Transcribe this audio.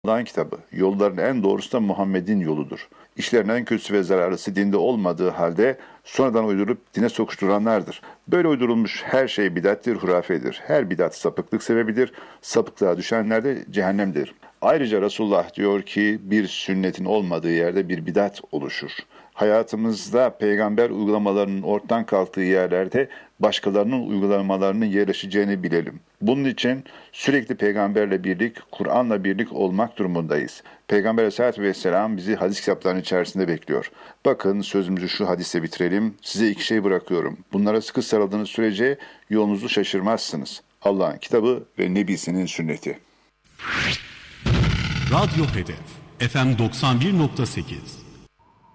Allah'ın kitabı, yolların en doğrusu da Muhammed'in yoludur. İşlerin en kötüsü ve zararlısı dinde olmadığı halde sonradan uydurup dine sokuşturanlardır. Böyle uydurulmuş her şey bidattir, hurafedir. Her bidat sapıklık sebebidir, sapıklığa düşenler de cehennemdir. Ayrıca Resulullah diyor ki bir sünnetin olmadığı yerde bir bidat oluşur. Hayatımızda peygamber uygulamalarının ortadan kalktığı yerlerde başkalarının uygulamalarının yerleşeceğini bilelim. Bunun için sürekli peygamberle birlik, Kur'an'la birlik olmak durumundayız. Peygamber Aleyhisselatü Vesselam bizi hadis kitaplarının içerisinde bekliyor. Bakın sözümüzü şu hadise bitirelim. Size iki şey bırakıyorum. Bunlara sıkı sarıldığınız sürece yolunuzu şaşırmazsınız. Allah'ın kitabı ve Nebisinin sünneti. Radyo Hedef FM 91.8